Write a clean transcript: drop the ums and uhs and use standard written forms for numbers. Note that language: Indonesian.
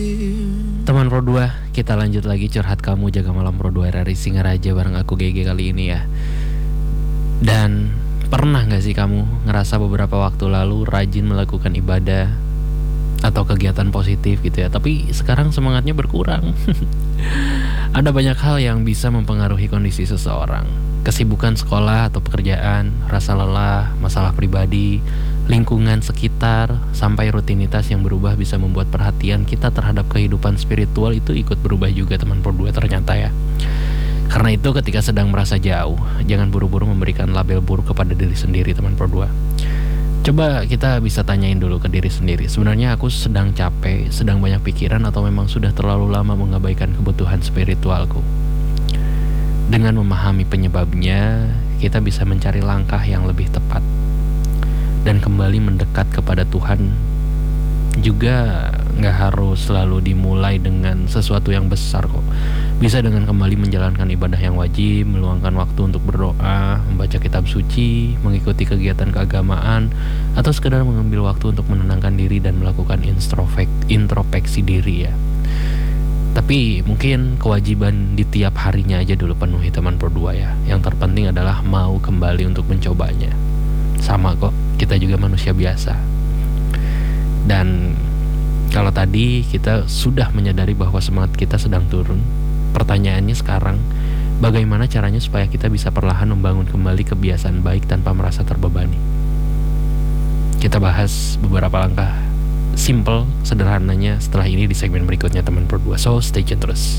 Teman Pro 2, kita lanjut lagi curhat kamu jaga malam Pro 2 dari Singaraja bareng aku GG kali ini ya. Dan pernah gak sih kamu ngerasa beberapa waktu lalu rajin melakukan ibadah atau kegiatan positif gitu ya, tapi sekarang semangatnya berkurang? Ada banyak hal yang bisa mempengaruhi kondisi seseorang. Kesibukan sekolah atau pekerjaan, rasa lelah, masalah pribadi, lingkungan sekitar, sampai rutinitas yang berubah bisa membuat perhatian kita terhadap kehidupan spiritual itu ikut berubah juga teman Pro 2 ternyata ya. Karena itu ketika sedang merasa jauh, jangan buru-buru memberikan label buruk kepada diri sendiri teman Pro 2. Coba kita bisa tanyain dulu ke diri sendiri, sebenarnya aku sedang capek, sedang banyak pikiran, atau memang sudah terlalu lama mengabaikan kebutuhan spiritualku? Dengan memahami penyebabnya, kita bisa mencari langkah yang lebih tepat dan kembali mendekat kepada Tuhan. Juga gak harus selalu dimulai dengan sesuatu yang besar kok. Bisa dengan kembali menjalankan ibadah yang wajib, meluangkan waktu untuk berdoa, membaca kitab suci, mengikuti kegiatan keagamaan, atau sekedar mengambil waktu untuk menenangkan diri dan melakukan introspeksi diri ya. Tapi mungkin kewajiban di tiap harinya aja dulu penuhi teman Pro 2 ya. Yang terpenting adalah mau kembali untuk mencobanya. Sama kok, kita juga manusia biasa. Dan kalau tadi kita sudah menyadari bahwa semangat kita sedang turun, pertanyaannya sekarang, bagaimana caranya supaya kita bisa perlahan membangun kembali kebiasaan baik tanpa merasa terbebani? Kita bahas beberapa langkah simple, sederhananya setelah ini di segmen berikutnya teman Pro 2. So stay tune terus.